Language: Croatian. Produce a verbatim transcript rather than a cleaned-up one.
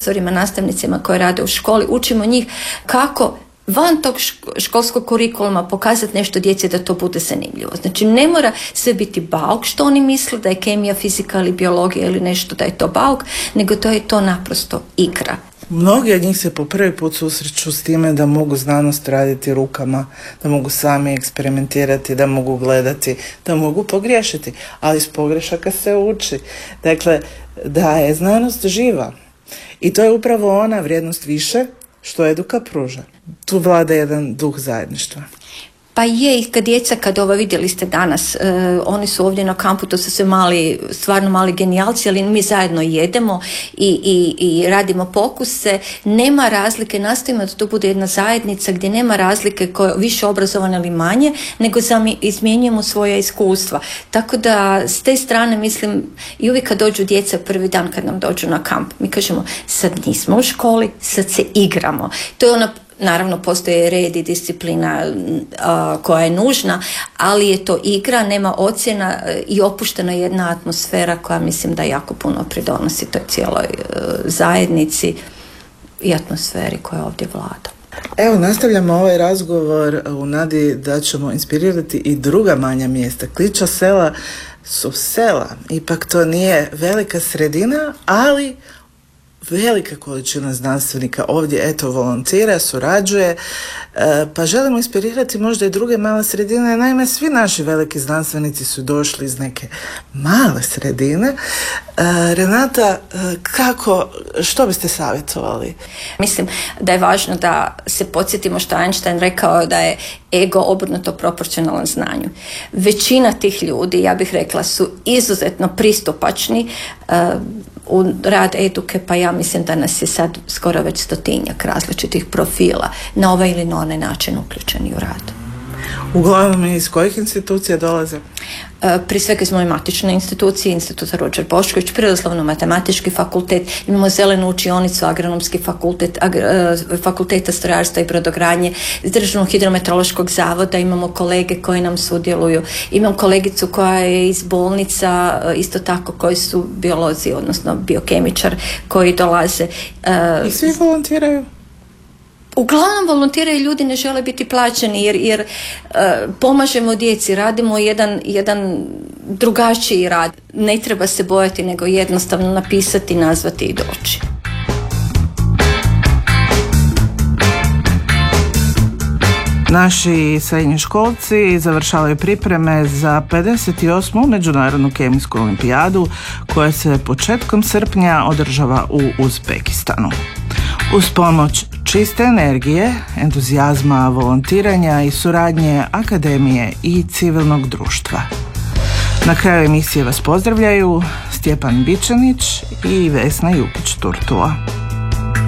profesorima, nastavnicima koji rade u školi, učimo njih kako van tog školskog kurikuluma pokazati nešto djeci da to bude zanimljivo. Znači ne mora sve biti bauk što oni misle da je kemija, fizika ili biologija ili nešto da je to bauk, nego to je to naprosto igra. Mnogi od njih se po prvi put susreću s time da mogu znanost raditi rukama, da mogu sami eksperimentirati, da mogu gledati, da mogu pogriješiti, ali iz pogrešaka se uči. Dakle, da je znanost živa. I to je upravo ona vrijednost više što eduka pruža. Tu vlada jedan duh zajedništva. Pa je, i kad djeca, kad ovo vidjeli ste danas, uh, oni su ovdje na kampu, to su sve mali, stvarno mali genijalci, ali mi zajedno jedemo i, i, i radimo pokuse. Nema razlike, nastojimo da to bude jedna zajednica gdje nema razlike koje više obrazovane ili manje, nego zami, izmjenjujemo svoja iskustva. Tako da s te strane mislim, i uvijek kad dođu djeca prvi dan kad nam dođu na kamp, mi kažemo sad nismo u školi, sad se igramo. To je ona. Naravno, postoje red i disciplina a, koja je nužna, ali je to igra, nema ocjena i opuštena jedna atmosfera koja mislim da jako puno pridonosi toj cijeloj a, zajednici i atmosferi koja ovdje vlada. Evo, nastavljamo ovaj razgovor u nadi da ćemo inspirirati i druga manja mjesta. Kliča sela su sela, ipak to nije velika sredina, ali velika količina znanstvenika ovdje eto volontira, surađuje, e, pa želimo inspirirati možda i druge male sredine. Naime, svi naši veliki znanstvenici su došli iz neke male sredine. E, Renata, e, kako, što biste savjetovali? Mislim da je važno da se podsjetimo što Einstein rekao da je ego obrnuto proporcionalan znanju. Većina tih ljudi, ja bih rekla, su izuzetno pristupačni uh, u rad eduke, pa ja mislim da nas je sad skoro već stotinjak različitih profila na ovaj ili na onaj način uključeni u rad. Uglavnom, iz kojih institucija dolaze? Prije svega iz moje matične institucije, Instituta Ruđer Bošković, Prirodoslovno-matematički fakultet, imamo zelenu učionicu, agronomski fakultet, agr, fakulteta strojarstva i brodogradnje, iz Državnog hidrometeorološkog zavoda, imamo kolege koji nam sudjeluju, imam kolegicu koja je iz bolnica, isto tako koji su biolozi, odnosno biokemičar, koji dolaze. I svi volontiraju? Uglavnom volontiraju, ljudi ne žele biti plaćeni jer, jer uh, pomažemo djeci, radimo jedan, jedan drugačiji rad. Ne treba se bojati, nego jednostavno napisati, nazvati i doći. Naši srednjoškolci završavaju pripreme za pedeset osmu Međunarodnu kemijsku olimpijadu koja se početkom srpnja održava u Uzbekistanu. Uz pomoć čiste energije, entuzijazma, volontiranja i suradnje akademije i civilnog društva. Na kraju emisije vas pozdravljaju Stjepan Bičanić i Vesna Jukić-Turtula.